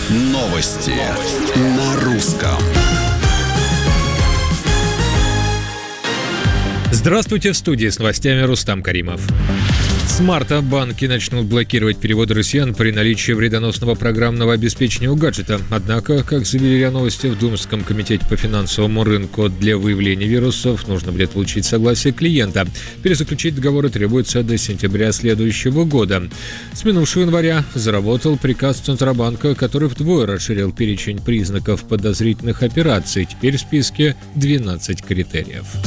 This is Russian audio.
Новости на русском. Здравствуйте, в студии с новостями Рустам Каримов. С марта банки начнут блокировать переводы россиян при наличии вредоносного программного обеспечения у гаджета. Однако, как заявили РИА Новости, в Думском комитете по финансовому рынку для выявления вирусов нужно будет получить согласие клиента. Перезаключить договоры требуется до сентября следующего года. С минувшего января заработал приказ Центробанка, который вдвое расширил перечень признаков подозрительных операций. Теперь в списке 12 критериев.